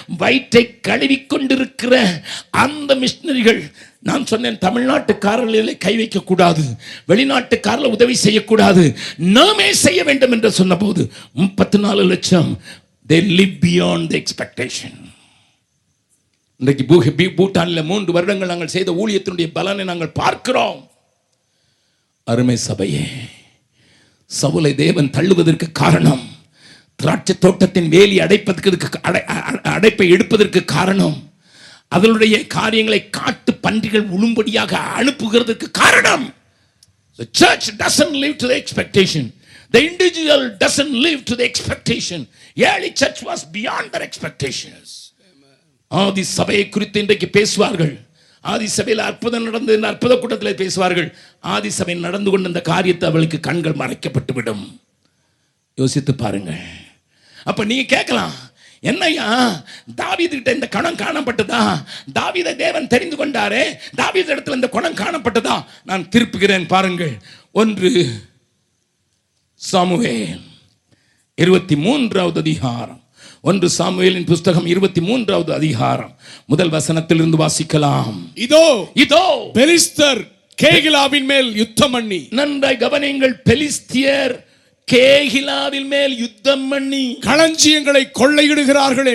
வயிற்றை கழுவி கொண்டிருக்கிற அந்த மிஷனரிகள், நான் சொன்னேன் தமிழ்நாட்டுக்காரர்களை கை வைக்க கூடாது, வெளிநாட்டுக்காரர்கள் உதவி செய்யக்கூடாது, நாமே செய்ய வேண்டும் என்று சொன்னபோது 34 லட்சம் they live beyond the expectation. இன்றைக்கு பூட்டானில் 3 வருடங்கள் நாங்கள் செய்த ஊழியத்தினுடைய பலனை நாங்கள் பார்க்கிறோம். அருமை சபையே, சவுலை தேவன் தள்ளுவதற்கு காரணம், திராட்சை தோட்டத்தின் வேலி அடைப்பை எடுப்பதற்கு காரணம், அதனுடைய காரியங்களை காட்டு பன்றிகள் உழும்படியாக அனுப்புகிறதுக்கு காரணம். The church doesn't live to the expectation. The individual doesn't live to the expectation. Early church was beyond their expectations. ஆதி சபையை குறித்து இன்றைக்கு பேசுவார்கள். ஆதி சபையில் அற்புதம் நடந்து அற்புத கூட்டத்தில் பேசுவார்கள். ஆதி சபை நடந்து கொண்ட இந்த காரியத்தை அவளுக்கு கண்கள் மறைக்கப்பட்டு விடும். யோசித்து பாருங்கள். அப்ப நீங்க கேட்கலாம், என்னையா தாவீது கிட்ட இந்த குணம் காணப்பட்டதா? தாவீதை தேவன் தெரிந்து கொண்டாரே, தாவீது இடத்துல இந்த குணம் காணப்பட்டதா? நான் திருப்புகிறேன் பாருங்கள். 1 சாமுவேல் 23வது அதிகாரம். 1 சாமுவேலின் புஸ்தகம் 23வது அதிகாரம் முதல் வசனத்திலிருந்து வாசிக்கலாம். இதோ பெலிஸ்தர் கேகிலாவின் மேல் யுத்தம் பண்ணி. நன்றாய் கவனியுங்கள். பெலிஸ்தியர் கேகிலாவின் மேல் யுத்தம் பண்ணி களஞ்சியங்களை கொள்ளையிடுகிறார்கள்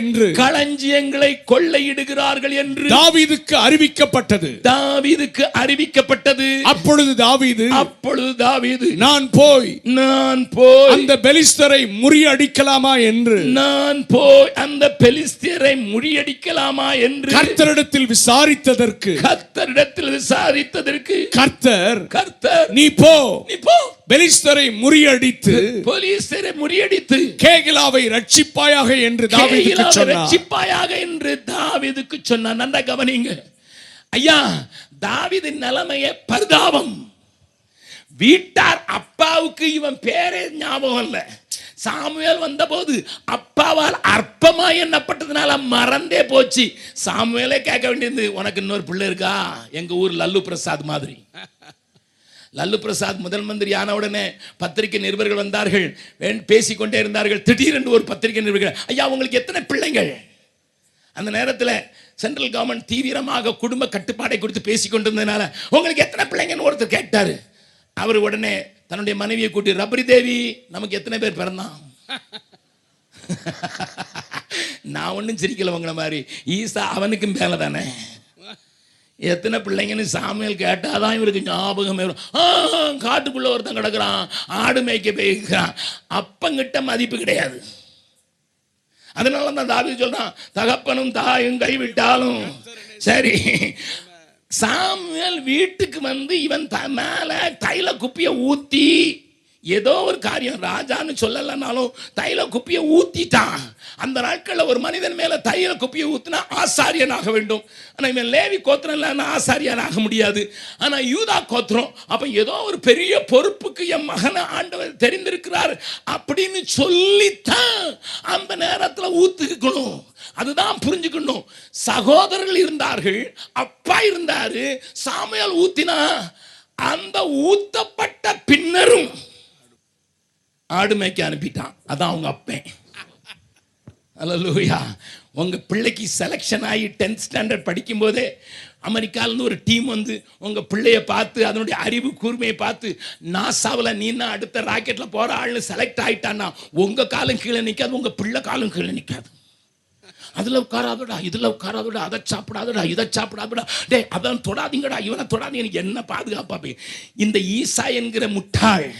என்று தாவீதுக்கு அறிவிக்கப்பட்டது. அப்பொழுது தாவீது நான் போய் அந்த பெலிஸ்தரை முறியடிக்கலாமா என்று கர்த்தரிடத்தில் விசாரித்ததற்கு கர்த்தர் நீ போ பெலிஸ்தரை முறியடித்து கேகிலாவை ரட்சிப்பாயாக என்று தாவீதுக்கு சொன்னார். நன்றா கவனிங்க ஐயா, தாவீதின் நிலைமைய பரிதாபம். வீட்டார் அப்பாவுக்கு இவன் பேரே ஞாபகம் இல்ல. சாமுவேல் வந்தபோது அப்பாவால் அற்பமா எண்ணப்பட்டதுனால மறந்தே போச்சு. சாமுவேலே கேட்க வேண்டியது, உனக்கு இன்னொரு பிள்ளை இருக்கா? எங்க ஊர் லல்லு பிரசாத் மாதிரி. லல்லு பிரசாத் முதல் மந்திரி ஆன உடனே பத்திரிகை நிருபர்கள் வந்தார்கள், பேசிக்கொண்டே இருந்தார்கள். திடீரென்று ஒரு பத்திரிகை நிருபர்கள், ஐயா உங்களுக்கு எத்தனை பிள்ளைங்கள்? அந்த நேரத்தில் சென்ட்ரல் கவர்மெண்ட் தீவிரமாக குடும்ப கட்டுப்பாடை குறித்து பேசிக்கொண்டிருந்ததுனால உங்களுக்கு எத்தனை பிள்ளைங்கன்னு ஒருத்தர் கேட்டார். அவர் உடனே தன்னுடைய மனைவியை கூட்டி, ரபரி தேவி நமக்கு எத்தனை பேர் பிறந்தான்? நான் ஒன்றும் சிரிக்கல உங்களை மாதிரி. ஈசா அவனுக்கும் மேலே தானே. எத்தனை பிள்ளைங்கன்னு சாமுவேல் கேட்டாதான் இவருக்கு ஞாபகம் வரும். காட்டுக்குள்ள ஒருத்தன் கிடக்குறான், ஆடு மேய்க்க போயிருக்கிறான். அப்பங்கிட்ட மதிப்பு கிடையாது. அதனால தான் தாவீது சொல்றான், தகப்பனும் தாயும் கைவிட்டாலும் சரி. சாமுவேல் வீட்டுக்கு வந்து இவன் மேல தைல குப்பிய ஊத்தி, ஏதோ ஒரு காரியம் ராஜான்னு சொல்லலனாலும் தைல குப்பிய ஊத்திட்டான். அந்த நாட்களில் ஒரு மனிதன் மேல தைல குப்பிய ஊத்தினா ஆசாரியனாக வேண்டும். ஆனா இவன் லேவி கோத்திரம் இல்லைன்னா ஆசாரியனாக முடியாது. ஆனா யூதா கோத்திரம். அப்ப ஏதோ ஒரு பெரிய பொறுப்புக்கு என் மகனை ஆண்டவர் தெரிந்திருக்கிறார் அப்படின்னு சொல்லித்தான் அந்த நேரத்தில் ஊத்திருக்கணும். அதுதான் புரிஞ்சுக்கணும். சகோதரர்கள் இருந்தார்கள், அப்பா இருந்தாரு. சாமுவேல் ஊத்தினா அந்த ஊத்தப்பட்ட பின்னரும் ஆடு மேய்க்க அனுப்பிட்டான். அதான் அவங்க அப்பன். அல்லேலூயா. உங்க பிள்ளைக்கு செலக்ஷன் ஆகி 10th ஸ்டாண்டர்ட் படிக்கும் போதே அமெரிக்காவிலிருந்து ஒரு டீம் வந்து உங்க பிள்ளைய பார்த்து அதனுடைய அறிவு கூர்மையை பார்த்து, நாசாவில் நீ அடுத்த ராக்கெட்ல போற ஆள்னு செலக்ட் ஆயிட்டான்னா உங்க காலம் கீழே நிற்காது, உங்க பிள்ளை காலம் கீழே நிற்காது. அதுல உட்காராதடா, இதுல உட்காராதடா, அதை சாப்பிடாதடா, இதை சாப்பிடாதடா, டே அதான் தொடாதீங்கடா, இவனை தொடாதீங்க. என்ன பாதுகாப்பா? இந்த ஈசா என்கிற முட்டாள்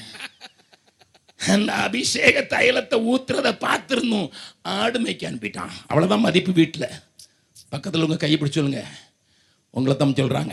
அந்த அபிஷேக தைலத்தை ஊத்துறத பார்த்துருந்தோம், ஆடு மேய்க்க அனுப்பிட்டான். அவ்வளவுதான் மதிப்பு. வீட்டில் பக்கத்தில் உங்க கையை பிடிச்சு சொல்லுங்க, உங்களை தான் சொல்றாங்க.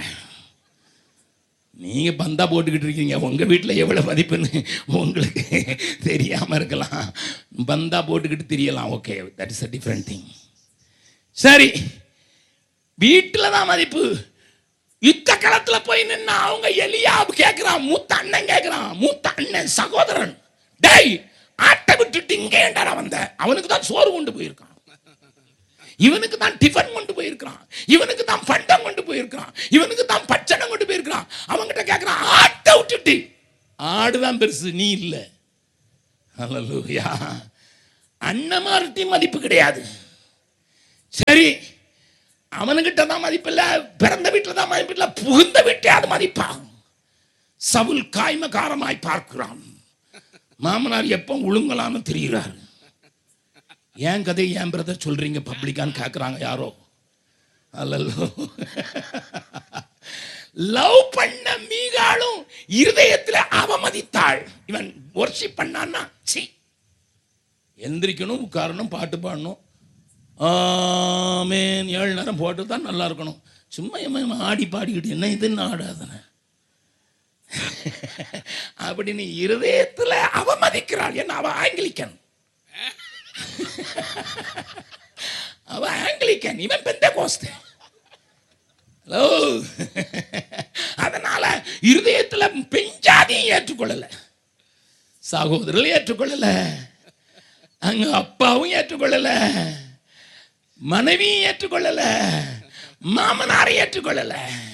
நீங்க பந்தா போட்டுக்கிட்டு இருக்கீங்க, உங்க வீட்டில் எவ்வளவு மதிப்புன்னு உங்களுக்கு தெரியாம இருக்கலாம். பந்தா போட்டுக்கிட்டு தெரியலாம். Okay, that is a different thing. சரி, வீட்டில் தான் மதிப்பு. யுத்த களத்துல போய் நின்னா அவங்க எலியாப் கேட்கிறான், மூத்த அண்ணன் கேட்கிறான், மூத்த அண்ணன் சகோதரன், டேய் ஆட்டை விட்டுட்டு இங்கே ஏன்டா வந்த? அவனுக்கு தான் சோறு கொண்டு போயிருக்கான், இவனுக்கு தான் டிஃபன் கொண்டு போயிருக்கான், இவனுக்கு தான் பண்டம் கொண்டு போயிருக்கான், இவனுக்கு தான் பச்சனம் கொண்டு போயிருக்கான். அவன்கிட்ட கேட்கிறான், ஆட்டை விட்டுட்டு. ஆடுதான் பெருசு, நீ இல்லை. அல்லேலூயா. அண்ணமார்ட்டி மதிப்பு கிடையாது. சரி, அவனுக்கிட்ட தான் மதிப்பில்ல, பிறந்த வீட்டில் தான் மதிப்பில்லை, புகுந்த வீட்டை அது மதிப்பான். சவுல் காய்மகாரமாய் பார்க்கிறான். மாமனார் எப்போ ஒழுங்கலான்னு தெரிகிறார். ஏன் கதை ஏன் பிரதர் சொல்றீங்க பப்ளிக்கான்னு கேட்குறாங்க யாரோ. அல்லோ, லவ் பண்ண மீகாலும் இருதயத்தில் அவமதித்தாள். இவன் வொர்ஷிப் பண்ணான்னா சி, எந்திரிக்கணும், உட்காரணும், பாட்டு பாடணும், ஆமேன் 7 நேரம் போட்டு தான் நல்லா இருக்கணும். சும்மா எம்மா ஆடி பாடிக்கிட்டு என்ன இதுன்னு ஆடாதன அப்படின்னு இருதயத்தில் அவமதிக்கிறாள். என்ன, அவ ஆங்கிலிக்கன், அவ ஆங்கிலிக்கன், இவன் பெந்தெகோஸ்தே. ஹலோ, அதனால இருதயத்தில் பெஞ்சாதியும் ஏற்றுக்கொள்ளல, சகோதரர்கள் ஏற்றுக்கொள்ளல, அங்க அப்பாவும் ஏற்றுக்கொள்ளல, மனைவியும் ஏற்றுக்கொள்ளல, மாமனாரை ஏற்றுக்கொள்ளல,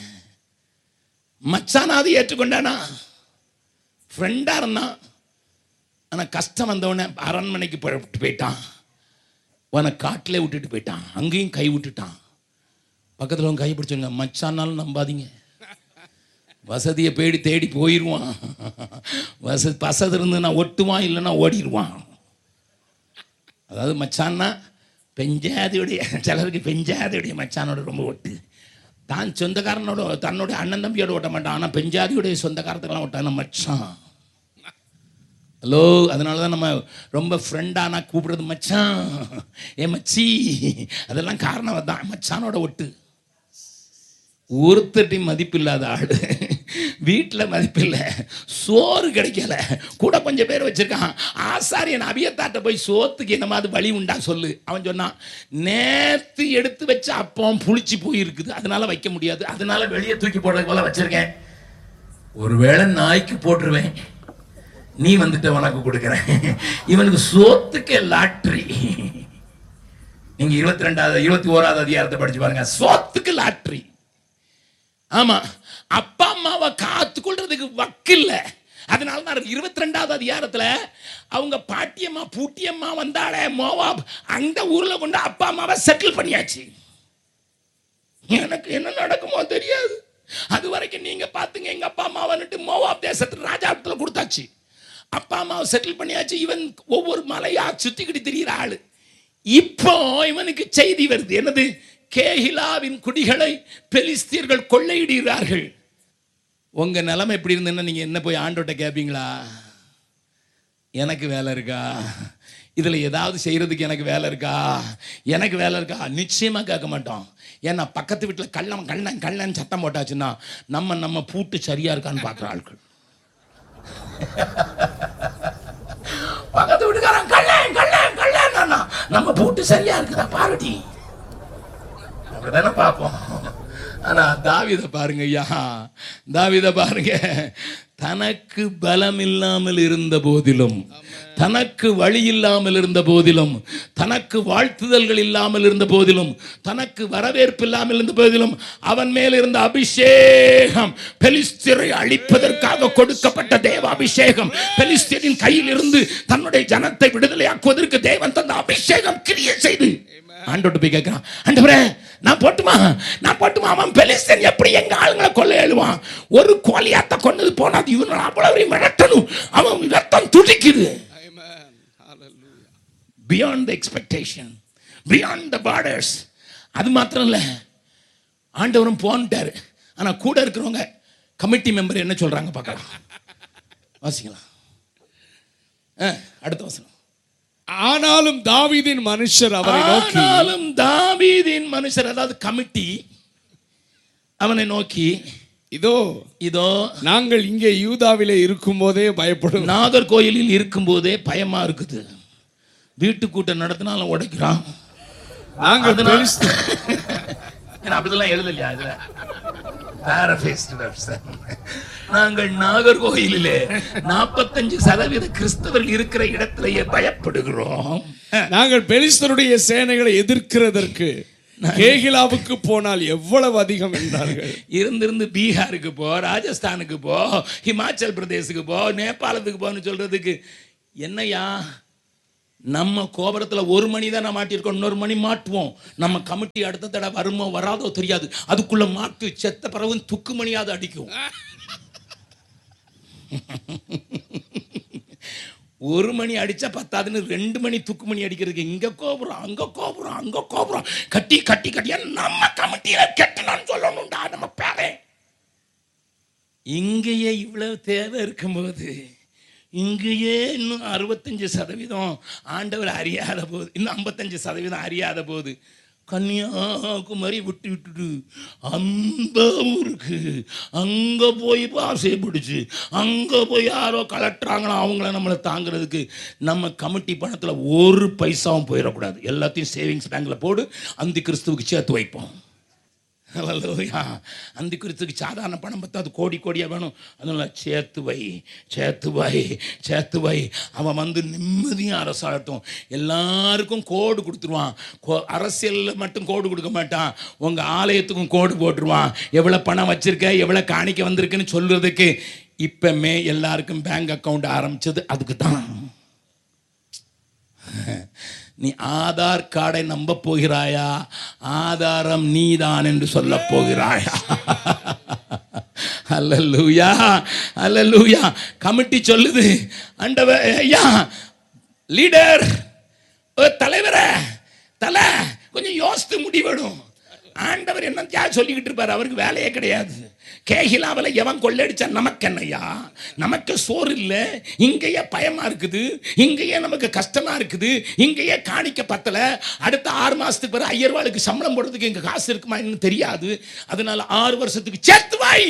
மச்சானாவது ஏற்றுக்கொண்டானா, ஃப்ரெண்டா இருந்தான். ஆனா கஷ்டம் வந்தவன அரண்மனைக்கு போயிட்டான், உன காட்டிலே விட்டுட்டு போயிட்டான், அங்கேயும் கை விட்டுட்டான். பக்கத்தில் கை பிடிச்சுங்க, மச்சானாலும் நம்பாதீங்க, வசதியை தேடி போயிடுவான். வசதி இருந்துன்னா ஒட்டுவான், இல்லைன்னா ஓடிடுவான். அதாவது மச்சான்னா பெஞ்சாதியுடைய, சிலருக்கு பெஞ்சாதியுடைய மச்சானோட ரொம்ப ஒட்டு, தான் சொந்தக்காரனோட தன்னோட அண்ணன் தம்பியோட ஓட்ட மாட்டான். ஆனால் பெஞ்சாதியுடைய சொந்தக்காரத்துக்கெல்லாம் ஓட்டான மச்சான். ஹலோ, அதனால தான் நம்ம ரொம்ப ஃப்ரெண்டானா கூப்பிடுறது மச்சான், ஏ மச்சி, அதெல்லாம் காரணம் தான் மச்சானோட ஒட்டு. ஒருத்தட்டையும் மதிப்பு இல்லாத ஆடு, வீட்டில் மதிப்பில்லை, சோறு கிடைக்கல, கூட கொஞ்சம் பேர் வச்சிருக்கான். ஆசாரியன் அபியத்தாட்ட போய் சோத்துக்கு என்னமாவது வழி உண்டா சொல்லு. அவன் சொன்னான், நேற்று எடுத்து வச்ச அப்பம் புளிச்சு போயிருக்குது, அதனால வைக்க முடியாது, அதனால வெளியே தூக்கி போடுறது போல வச்சிருக்கேன். ஒருவேளை நாய்க்கு போட்டுருவேன், நீ வந்துட்டு உனக்கு கொடுக்குறேன். இவனுக்கு சோத்துக்கு லாட்ரி. நீங்க 22வது 21வது அதிகாரத்தை படிச்சு பாருங்க, சோத்துக்கு லாட்ரி. ஆமா, அப்பா அம்மாவை காத்துக்கொள்றதுக்கு வக்கில்ல. அதனால தான் 22வது அதிகாரத்துல அவங்க பாட்டியம்மா பூட்டியம்மா வந்தாலே மோவாப், அந்த ஊர்ல கொண்டு அப்பா அம்மாவை செட்டில் பண்ணியாச்சு. எனக்கு என்ன நடக்குமோ தெரியாது. அது வரைக்கும் நீங்க பாத்துங்க, எங்க அப்பா அம்மா வந்துட்டு மோவாப் தேசத்துல ராஜாத்துல கொடுத்தாச்சு, அப்பா அம்மாவை செட்டில் பண்ணியாச்சு. இவன் ஒவ்வொரு மலையா சுத்திக்கிட்டு திரிகிற ஆளு. இப்போ இவனுக்கு செய்தி வருது, என்னது, கேகிலாவின் குடிகளை பெலிஸ்தியர்கள் கொள்ளையிடுகிறார்கள். உங்க நிலைமை எப்படி இருந்ததுன்னா நீங்க என்ன போய் ஆண்டோட்ட கேட்பீங்களா, எனக்கு வேலை இருக்கா, இதுல ஏதாவது செய்யறதுக்கு எனக்கு வேலை இருக்கா, எனக்கு வேலை இருக்கா? நிச்சயமா கேட்க மாட்டோம். ஏன்னா பக்கத்து வீட்டில் கள்ளன் சத்தம் போட்டாச்சுன்னா நம்ம பூட்டு சரியா இருக்கான்னு பார்க்குற ஆட்கள். பக்கத்து வீட்டுக்காரன் கள்ளன் நம்ம பூட்டு சரியா இருக்குதா பாருடி, அப்படிதானே பார்ப்போம். ஆனா தாவீதை பாருங்க ஐயா, தாவீதை பாருங்க, தனக்கு பலம் இல்லாமல் இருந்த போதிலும், தனக்கு வழி இல்லாமல் இருந்த போதிலும், தனக்கு வாழ்த்துதல்கள் இல்லாமல் இருந்த போதிலும், தனக்கு வரவேற்பு இல்லாமல் இருந்த போதிலும், அவன் மேல் இருந்த அபிஷேகம், பெலிஸ்தியரை அழிப்பதற்காக கொடுக்கப்பட்ட தேவ அபிஷேகம், பெலிஸ்தியரின் கையில் இருந்து தன்னுடைய ஜனத்தை விடுதலையாக்குவதற்கு தேவன் தந்த அபிஷேகம் கிரியை செய்து ஆண்டோட்டு போய் கேட்கிறான், ஆண்டவரே நான் போட்டுமா, அவன் பெலிஸ்தியன் எப்படி எங்க ஆளுங்களை கொள்ள எழுவான், ஒரு கோலியாத்த கொண்டது போனாது, இவன் அவ்வளவு மிரட்டணும், அவன் ரத்தம் துடிக்குது. Beyond the expectation, beyond the borders. அது மாத்திரம் இல்ல, ஆண்டவரும் போன்ட்டாரு. ஆனா கூட இருக்கிறவங்க கமிட்டி மெம்பர் என்ன சொல்றாங்க பார்க்கலாம், வாசிக்கலாம். அடுத்த வசனம். ஆனாலும் தாவீதின் மனுஷர் அவரை நோக்கி, ஆனாலும் தாவீதின் மனுஷர், அதாவது கமிட்டி, அவனை நோக்கி, இதோ நாங்கள் இங்கே யூதாவிலே இருக்கும் போதே பயப்படும், நாகர்கோயிலில் இருக்கும் போதே பயமா இருக்குது, வீட்டு கூட்டம் நடத்தினாலும் உடைக்கிறான், நாங்கள் அப்படிலாம் எழுதலையா இதுல, நாங்கள் நாகர்கோயிலிலே 45% கிறிஸ்தவர்கள் இருக்கிற இடத்திலேயே பயப்படுகிறோம், நாங்கள் பெலிஸ்தருடைய சேனைகளை எதிர்க்கிறதற்கு கேகிலாவுக்கு போனால் எவ்வளவு அதிகம் என்றார்கள். இருந்து பீகாருக்கு போ, ராஜஸ்தானுக்கு போ, ஹிமாச்சல் பிரதேசுக்கு போ, நேபாளத்துக்கு போன்னு சொல்றதுக்கு என்னையா நம்ம கோபுரத்துல ஒரு மணி தான் மாட்டியிருக்கோம், இன்னொரு மணி மாட்டுவோம். நம்ம கமிட்டி அடுத்த தடவை வருமோ வராதோ தெரியாது, அதுக்குள்ள மாட்டு செத்த பிறகு துக்கு மணியாவது அடிக்கும். ஒரு மணி அடிச்சா பத்தாதுன்னு 2 மணி துக்கு மணி அடிக்கிறதுக்கு இங்க கோபுரம் அங்க கோபுரம் அங்க கோபுரம் கட்டி கட்டி கட்டியா நம்ம கமிட்டியில கட்டணும்னு சொல்லணும்டா நம்ம பேரே. இங்கேயே இவ்வளவு தேவை இருக்கும்போது இங்கேயே இன்னும் 65% ஆண்டவர் அறியாத போது, இன்னும் 55% அறியாத போது கன்னியாகுமரி விட்டுட்டு அந்த ஊருக்கு அங்கே போய் ஆசை பிடிச்சி அங்கே போய் யாரோ கலட்டுறாங்களோ அவங்கள நம்மளை தாங்கிறதுக்கு நம்ம கமிட்டி பணத்தில் ஒரு பைசாவும் போயிடக்கூடாது. எல்லாத்தையும் சேவிங்ஸ் பேங்கில் போடு, அந்த கிறிஸ்துவுக்கு சேர்த்து வைப்போம். அந்த குறித்துக்கு சாதாரண பணம் பத்தாது, கோடி கோடியாக வேணும். அதனால சேர்த்து வை சேர்த்து வை சேர்த்து வை. அவன் வந்து நிம்மதியும் அரசாட்டும். எல்லாருக்கும் கோடு கொடுத்துருவான். அரசியலில் மட்டும் கோடு கொடுக்க மாட்டான், உங்கள் ஆலயத்துக்கும் கோடு போட்டுருவான். எவ்வளோ பணம் வச்சுருக்க, எவ்வளோ காணிக்க வந்திருக்குன்னு சொல்கிறதுக்கு. இப்போமே எல்லாருக்கும் பேங்க் அக்கௌண்ட் ஆரம்பித்தது அதுக்கு தான். நீ ஆதார் கார்டை நம்ப போகிறாயா, ஆதாரம் நீதான் என்று சொல்ல போகிறாயா? அல்லேலூயா அல்லேலூயா. கமிட்டி சொல்லுது, ஆண்டவர் ஐயா லீடர் தலைவரே தலை கொஞ்சம் யோசித்து முடிவெடும். ஆண்டவர் என்ன சொல்லிக்கிட்டு இருப்பார், அவருக்கு வேலையே கிடையாது. கேகிலாவில் எவன் கொள்ளடிச்சா நமக்கு என்னையா, நமக்கு சோறு இல்லை, இங்கேயே பயமா இருக்குது, இங்கேயே நமக்கு கஷ்டமா இருக்குது, இங்கேயே காணிக்க பத்தல, அடுத்த 6 மாசத்துக்கு பிறகு 5000 ரூபாய்க்கு சம்பளம் போடுறதுக்கு இங்க காசு இருக்குமா இன்னும் தெரியாது. அதனால 6 வருஷத்துக்கு சேர்த்து வாய்.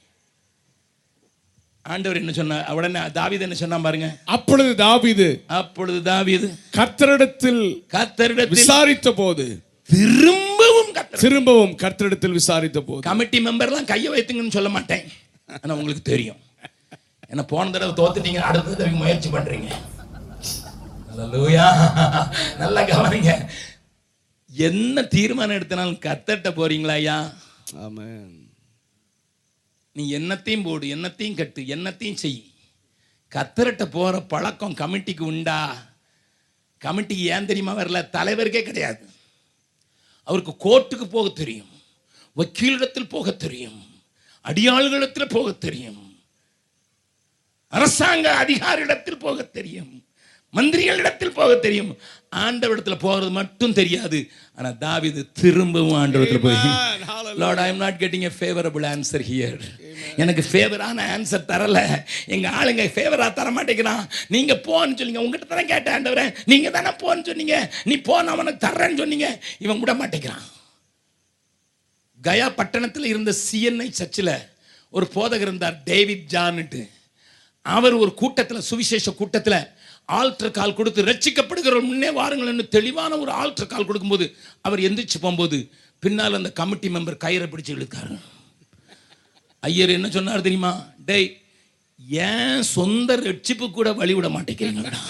ஆண்டவர் என்ன சொன்னார், உடனே தாவீது என்ன சொன்னா பாருங்க. அப்பொழுது தாவீது கர்த்தரிடத்தில் விசாரித்த போது திரும்பவும் கர்த்தரிடத்தில் விசாரித்த போது. கமிட்டி மெம்பர்லாம் கையை வைத்துங்கன்னு சொல்ல மாட்டேன், ஆனா உங்களுக்கு தெரியும். என்ன போன தடவை தோத்துட்டீங்க, அடுத்த தடவை முயற்சி பண்றீங்க. அல்லேலூயா. நல்லா கவனிங்க. என்ன தீர்மானம் எடுத்தனாலும் கர்த்தர்ட்ட போறீங்களா ஐயா? ஆமென். நீ என்னத்தையும் போடு, என்னத்தையும் கட்டு, என்னத்தையும் செய். கர்த்தர்ட்ட போற பழக்கம் கமிட்டிக்கு உண்டா? கமிட்டிக்கு ஏன் தெரியுமா வரல? தலைவருக்கே கிடையாது. அவருக்கு கோர்ட்டுக்கு போக தெரியும், வக்கீலிடத்தில் போக தெரியும், அடியாள்களிடத்தில் போக தெரியும், அரசாங்க அதிகாரியிடத்தில் போக தெரியும், மந்திரிகளிடத்தில் போக தெரியும். ஆண்டவரிடத்தில் போகிறது மட்டும் தெரியாது. ஆனா தாவீது திரும்பவும் ஆண்டவரிடத்தில் போய், Lord I am not getting a favourable answer here. எனக்கு ஃபேவரான ஆன்சர் தரல, எங்க ஆளுங்க ஃபேவரா தர மாட்டேங்கிறான். நீங்க போன்னு சொன்னீங்க, உங்ககிட்ட தானே கேட்டேன் ஆண்டவரே, நீங்க தானே போன்னு சொன்னீங்க, நீ போன அவனுக்கு தர்றேன்னு சொன்னீங்க, இவன் விட மாட்டேங்கிறான். கயா பட்டணத்தில் இருந்த சிஎன்ஐ சர்ச்சில் ஒரு போதகர் இருந்தார், டேவிட் ஜான்ட்டு. அவர் ஒரு கூட்டத்தில், சுவிசேஷ கூட்டத்தில் ஆல்டர் கால் கொடுத்து ரட்சிக்கப்படுகிற முன்னே வாருங்கள் தெளிவான ஒரு ஆல்டர் கால் கொடுக்கும்போது அவர் எந்திரிச்சு போகும்போது பின்னால் அந்த கமிட்டி மெம்பர் கயிறை பிடிச்சு இழுக்காரு. ஐயர் என்ன சொன்னார் தெரியுமா? டேய், ஏன் சொந்த ரட்சிப்பு கூட வழிவிட மாட்டேங்கிறீங்களா?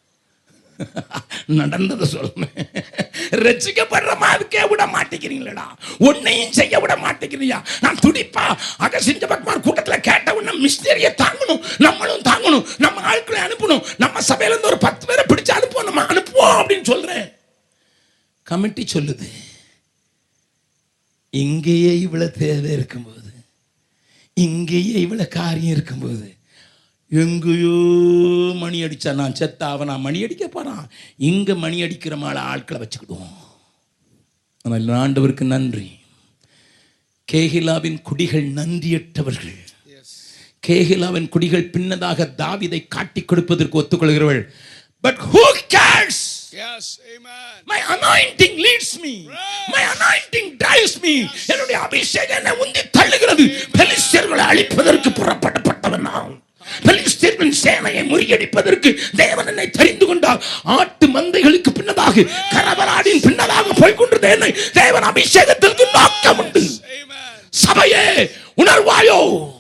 நடந்ததை சொல்லுங்க. ரட்சிக்கப்படுற மாதிரிக்கே விட மாட்டேங்கிறீங்களா? ஒன்னையும் செய்ய விட மாட்டேங்கிறீயா? நான் துடிப்பா அகசிஞ்ச பக்மார் கூட்டத்தில் கேட்ட உடனே மிஸ்டரியை தாங்கணும், நம்மளும் தாங்கணும், நம்ம ஆட்களை அனுப்பணும், நம்ம சபையில இருந்து ஒரு 10 பேரை பிடிச்சு அனுப்புவோம், நம்ம அனுப்புவோம் அப்படின்னு சொல்றேன். கமிட்டி சொல்லுது, இங்கேயே இவ்வளவு தேவை இருக்கும்போது, இங்கேயே இவ்வளவு காரியம் இருக்கும்போது, எங்கேயோ மணி அடிச்சா நான் செத்த அவனா மணி அடிக்க போறான், இங்க மணி அடிக்கிற மாதிரி ஆட்களை வச்சுக்கிடுவோம். ஆனால் ஆண்டவருக்கு நன்றி. கேகிலாவின் குடிகள் நன்றியற்றவர்கள். கேகிலாவின் குடிகள் பின்னதாக தாவீதை காட்டி கொடுப்பதற்கு ஒத்துக்கொள்கிறவர்கள். But who cares? Yes, amen. My anointing leads me. My anointing drives me. என்னுடைய அபிஷேகம் என்னை உந்தி தள்ளுகிறது. பெலிஸ்தர்களை அழிப்பதற்கு புறப்பட்டவன் நான். பெலிஸ்தரின் சேனையை முறியடிப்பதற்கு தேவன் என்னை தெரிந்து கொண்டார். ஆட்டு மந்தைகளுக்கு பின்னதாக, கரவலாடின் பின்னதாக போய்கொண்டிருந்த என்னை தேவன் அபிஷேகத்திற்கு நோக்கம் உண்டு. சபையே உணர்வாயோ?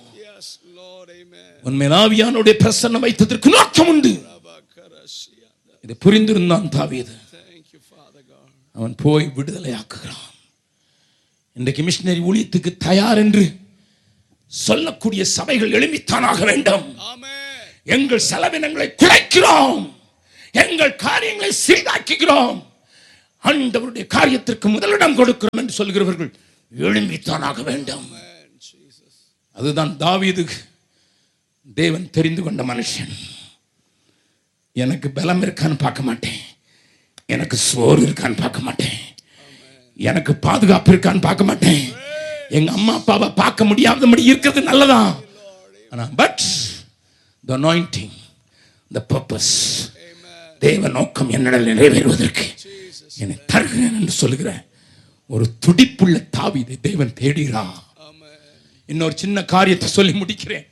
உன்மேல் ஆவியானுடைய பிரசன்னம் வைத்ததற்கு நோக்கம் உண்டு. இதை புரிந்திருந்தான் தாவீது. அவன் போய் விடுதலையாக்குகிறான். இன்றைக்கு மிஷனரி ஊழியத்துக்கு தயார் என்று சொல்லக்கூடிய சபைகள் எழும்பித்தானாக வேண்டும். எங்கள் செலவினங்களை குறைக்கிறோம், எங்கள் காரியங்களை சீராக்குகிறோம், ஆண்டவருடைய காரியத்திற்கு முதலிடம் கொடுக்கிறோம் என்று சொல்கிறவர்கள் எழும்பித்தான் ஆக வேண்டும். அதுதான் தாவீது தேவன் தெரிந்து கொண்ட மனுஷன். எனக்கு பலம் இருக்கான்னு பார்க்க மாட்டேன், எனக்கு சோறு இருக்கான்னு பார்க்க மாட்டேன், எனக்கு பாதுகாப்பு இருக்கான்னு பார்க்க மாட்டேன். எங்க அம்மா அப்பாவை பார்க்க முடியாதபடி இருக்கிறது நல்லதான், but the anointing, the purpose, தேவ நோக்கம் என்னிடம் நிறைவேறுவதற்கு என்னை தருகிறேன் என்று சொல்லுகிறேன். ஒரு துடிப்புள்ள தாவீதை தேவன் தேடுகிறார். இன்னொரு சின்ன காரியத்தை சொல்லி முடிக்கிறேன்.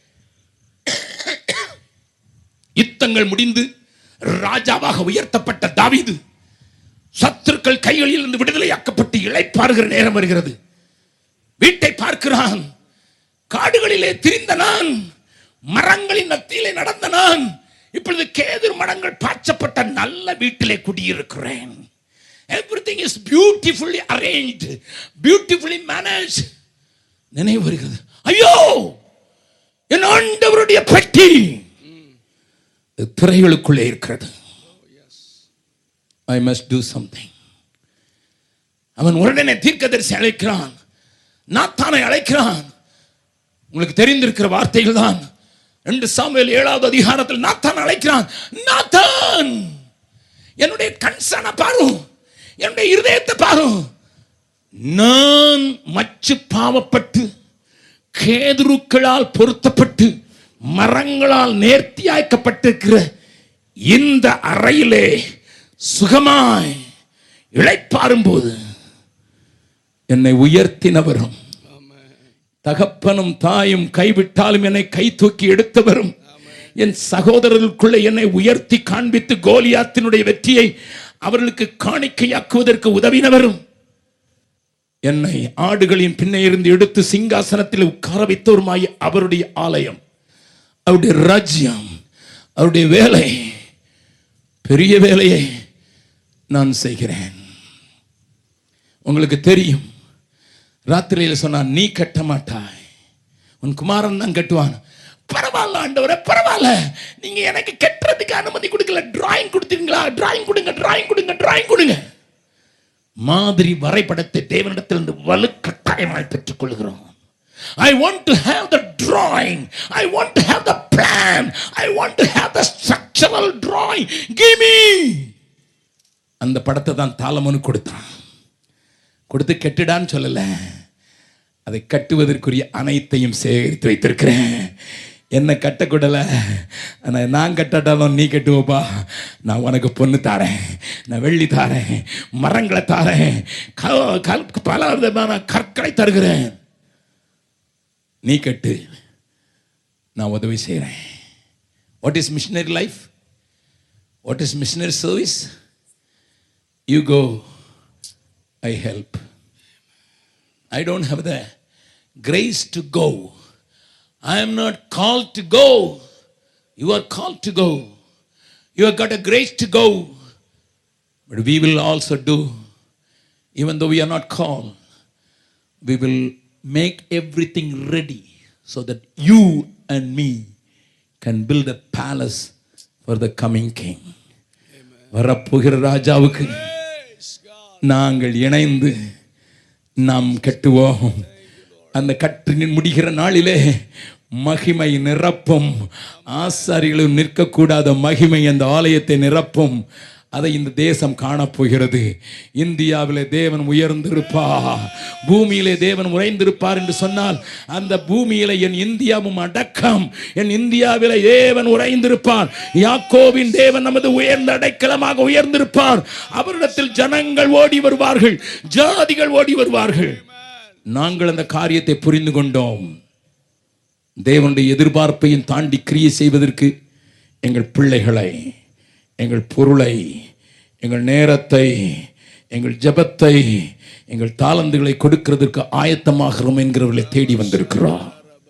யுத்தங்கள் முடிந்து ராஜாவாக உயர்த்தப்பட்ட தாவீது சத்துருக்கள் கைகளில் இருந்து விடுதலையாக்கப்பட்டு இளைப்பாறுகிற நேரம் வருகிறது. வீட்டை பார்க்கிறான். காடுகளிலே திரிந்த நான், மரங்களின் மத்தியிலே நடந்த நான், இப்பொழுது கேதுர் மரங்கள் பாய்ச்சப்பட்ட நல்ல வீட்டிலே குடியிருக்கிறேன். Everything is beautifully arranged, beautifully managed. நினைவு வருகிறது, ஐயோ என் ஆண்டவருடைய பெட்டி திரைகளுக்குள்ளே இருக்கிறது. I must do something. அவன் உடனே தீர்க்கதரிசி அழைக்கிறான், நாத்தானை அழைக்கிறான். உங்களுக்கு தெரிந்திருக்கிற வார்த்தைகள் தான். 2 சாமுவேல் 7வது அதிகாரத்தில் நாத்தான் அழைக்கிறான். நாத்தான், என்னுடைய கன்சர்னை பாரு, என்னுடைய இருதயத்தை பாரு. நான் மச்சு பாவப்பட்டு கேதுருக்களால் பொருத்தப்பட்டு மரங்களால் நேர்த்தியாக்கப்பட்டிருக்கிற இந்த அறையிலே சுகமாய் இளைப்பாறும் போது என்னை உயர்த்தினவரும் தகப்பனும் தாயும் கைவிட்டாலும் என்னை கை தூக்கி எடுத்தவரும் என் சகோதரர்களுக்குள்ளே என்னை உயர்த்தி காண்பித்து கோலியாத்தினுடைய வெற்றியை அவர்களுக்கு காணிக்கையாக்குவதற்கு உதவினவரும் என்னை ஆடுகளின் பின்னே இருந்து எடுத்து சிங்காசனத்தில் உட்கார வைத்தவருமாய் அவருடைய ஆலயம், அவருடைய ராஜ்யம், அவருடைய வேலை, பெரிய வேலையை நான் செய்கிறேன். உங்களுக்கு தெரியும், ராத்திரியில் சொன்னான், நீ கட்ட மாட்டாய், உன் குமாரன் தான் கட்டுவான். பரவாயில்ல ஆண்டவரே, பரவாயில்ல, நீங்க எனக்கு கட்டுறதுக்கு அனுமதி கொடுக்கல, டிராயிங் கொடுத்தீங்களா? டிராயிங் கொடுங்க, டிராயிங் கொடுங்க, டிராயிங் கொடுங்க. மாதிரி வரைபடத்தை தேவனிடத்திலிருந்து வலுக்கட்டாயமாய் பெற்றுக் கொள்கிறோம். I want to have the drawing, I want to have the plan, I want to have the structural drawing, give me. அந்த படத்தை தான் தாலமோனுக்கு கொடுத்தான். கொடுத்து கெட்டுடான்னு சொல்லல, அதை கட்டுவதற்குரிய அனைத்தையும் சேகரித்து வைத்திருக்கிறேன். என்ன கட்டக்கூடல, நான் கட்டாட்டாலும் நீ கட்டுவோப்பா. நான் உனக்கு பொண்ணு தாரேன், நான் வெள்ளி தாரேன், மரங்களை தாரேன், பல விதமான கற்களை தருகிறேன், நீ கட்டு, நான் உதவி செய்கிறேன். What is missionary life? What is missionary service? You go, I help. I don't have the grace to go. I am not called to go. You are called to go. You have got a grace to go. But we will also do, even though we are not called, we will make everything ready so that you and me can build a palace for the coming king. வரப்போகிற ராஜாவுக்கு நாங்கள் இணைந்து நாம் கட்டுவோம். அந்த கட்டு முடிகிற நாளிலே மகிமை நிரப்பும். ஆசாரிகளும் நிற்கக்கூடாத மகிமை அந்த ஆலயத்தை நிரப்பும். அதை இந்த தேசம் காணப்போகிறது. இந்தியாவிலே தேவன் உயர்ந்திருப்பார், பூமியிலே தேவன் உறைந்திருப்பார் என்று சொன்னால் அந்த பூமியிலே என் இந்தியாவும் அடக்கம். என் இந்தியாவிலே தேவன் உறைந்திருப்பார். யாக்கோபின் தேவன் நமது உயர்ந்த அடைக்கலமாக உயர்ந்திருப்பார். அவரிடத்தில் ஜனங்கள் ஓடி வருவார்கள், ஜாதிகள் ஓடி வருவார்கள். நாங்கள் அந்த காரியத்தை புரிந்து கொண்டோம். தேவனுடைய எதிர்பார்ப்பையும் தாண்டி கிரியை செய்வதற்கு எங்கள் பிள்ளைகளை, எங்கள் பொருளை, எங்கள் நேரத்தை, எங்கள் ஜெபத்தை, எங்கள் தாளந்துகளை கொடுக்கிறதற்கு ஆயத்தமாகிறோம் என்கிறவர்களை தேடி வந்திருக்கிறார்.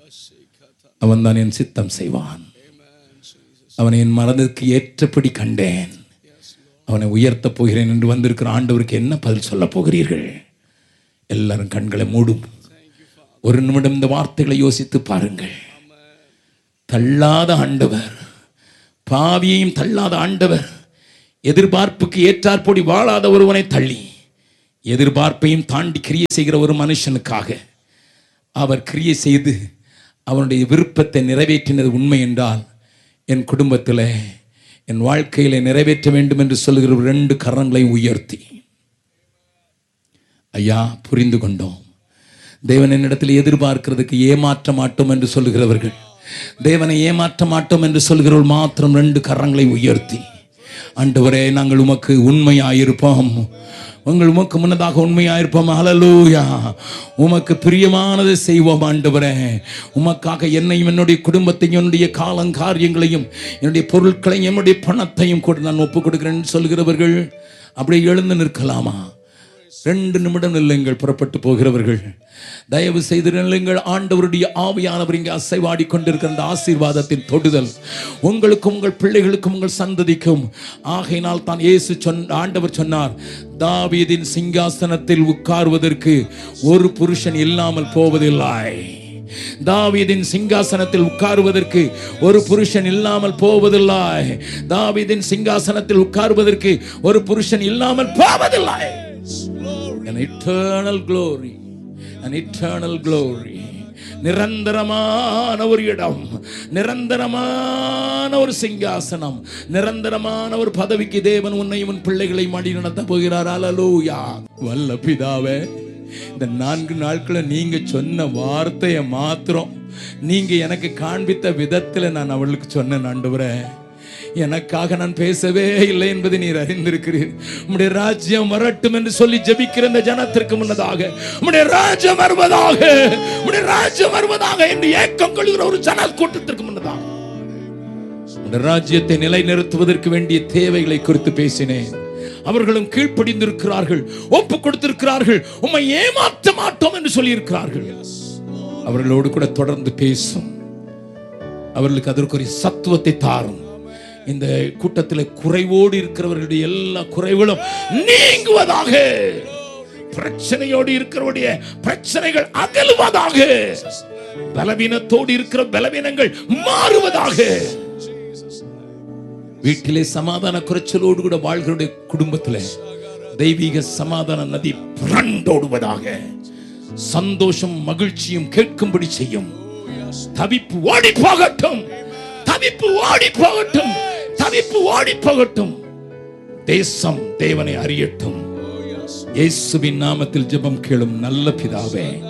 அவன் தான் என் சித்தம் செய்வான். அவனை என் மனதிற்கு ஏற்றபடி கண்டேன், அவனை உயர்த்த போகிறேன் என்று வந்திருக்கிற ஆண்டவருக்கு என்ன பதில் சொல்ல போகிறீர்கள்? எல்லாரும் கண்களை மூடும். ஒரு நிமிடம் இந்த வார்த்தைகளை யோசித்து பாருங்கள். தள்ளாத ஆண்டவர், பாவியையும் தள்ளாத ஆண்டவர், எதிர்பார்ப்புக்கு ஏற்றாற்போடி வாழாத ஒருவனை தள்ளி எதிர்பார்ப்பையும் தாண்டி கிரியை செய்கிற ஒரு மனுஷனுக்காக அவர் கிரியை செய்து அவனுடைய விருப்பத்தை நிறைவேற்றினது உண்மை என்றால், என் குடும்பத்தில் என் வாழ்க்கையில நிறைவேற்ற வேண்டும் என்று சொல்லுகிற 2 கரங்களை உயர்த்தி, ஐயா புரிந்து கொண்டோம், தேவன் என்னிடத்தில் எதிர்பார்க்கிறதுக்கு ஏமாற்ற மாட்டோம் என்று சொல்லுகிறவர்கள், தேவனை ஏமாற்ற மாட்டோம் என்று சொல்கிறவர்கள் மாத்திரம் 2 கரங்களை உயர்த்தி, ஆண்டவரே நாங்கள் உமக்கு உண்மையாயிருப்போம், உமக்கு முன்னதாக உண்மையாயிருப்போம், ஹல்லேலூயா, உமக்கு பிரியமானதை செய்வோம் ஆண்டவரே, உமக்காக என்னையும் என்னுடைய குடும்பத்தையும் என்னுடைய காரியங்களையும் என்னுடைய பொருட்களையும் என்னுடைய பணத்தையும் கூட நான் ஒப்புக் கொடுக்கிறேன்னு சொல்கிறவர்கள் அப்படியே எழுந்து நிற்கலாமா? 2 நிமிடம் நில்லுங்கள். புறப்பட்டு போகிறவர்கள் தயவு செய்து நில்லுங்கள். ஆண்டவருடைய ஆவியானவர் இங்கே அசைவாடி கொண்டிருக்கிற அந்த ஆசீர்வாதத்தின் தொடுதல் உங்களுக்கும் உங்கள் பிள்ளைகளுக்கும் உங்கள் சந்ததிக்கும். ஆகையினால் தான் ஆண்டவர் சொன்னார், தாவீதின் சிங்காசனத்தில் உட்கார்வதற்கு ஒரு புருஷன் இல்லாமல் போவதில்லை. தாவீதின் சிங்காசனத்தில் உட்காருவதற்கு ஒரு புருஷன் இல்லாமல் போவதில்லை. தாவீதின் சிங்காசனத்தில் உட்காருவதற்கு ஒரு புருஷன் இல்லாமல் போவதில்லை. An eternal glory, an eternal glory. நிரந்தரமான ஒரு இடம், நிரந்தரமான ஒரு சிங்காசனம், நிரந்தரமான ஒரு பதவிக்கு தேவன் உன்னையும் உன் பிள்ளைகளை மடி நடத்த போகிறார். அல்லேலூயா. வல்ல பிதாவே, இந்த 4 நாட்கள நீங்க சொன்ன வார்த்தையை மாத்திரம் நீங்க எனக்கு காண்பித்த விதத்துல நான் அவளுக்கு சொன்னேன். ஆண்டவரே, எனக்காக நான் பேசவே இல்லை என்பதை நீர் அறிந்திருக்கிறீர். உம்முடைய ராஜ்யம் வரட்டும் என்று சொல்லி ஜெபிக்கிற இந்த ஜனத்திற்கு முன்னதாக உம்முடைய ராஜ்யம் வருவதாக, உம்முடைய ராஜ்யம் வருவதாக என்று ஏக்கம் கொள்கிற ஒரு ஜன கூட்டத்திற்கு முன்னதாக உம்முடைய ராஜ்யத்தை நிலைநிறுத்துவதற்கு வேண்டிய தேவைகளை குறித்து பேசினேன். அவர்களும் கீழ்ப்படிந்திருக்கிறார்கள், ஒப்பு கொடுத்திருக்கிறார்கள், உம்மை ஏமாற்ற மாட்டோம் என்று சொல்லி இருக்கிறார்கள். அவர்களோடு கூட தொடர்ந்து பேசும், அவர்களுக்கு அதற்குரிய சத்துவத்தை தாரும். இந்த கூட்டத்தில் குறைவோடு இருக்கிறவர்களுடைய எல்லா குறைகளும் நீங்குவதாக, பிரச்சனையோடு இருக்கிறவருடைய பிரச்சனைகள் அகலுவதாக, பலவீனத்தோடு இருக்கிற பலவீனங்கள் மாறுவதாக, வீட்டிலே சமாதான குறைச்சலோடு கூட வாழ்களுடைய குடும்பத்தில் தெய்வீக சமாதான நதி புரண்டோடுவதாக, சந்தோஷம் மகிழ்ச்சியும் கேட்கும்படி செய்யும். தவிப்பு ஓடி போகட்டும், தவிப்பு ஓடி போகட்டும், தவிப்பு ஓடி போகட்டும். தேசம் தேவனை அறியட்டும். இயேசுவின் நாமத்தில் ஜெபம் கேளும் நல்ல பிதாவே.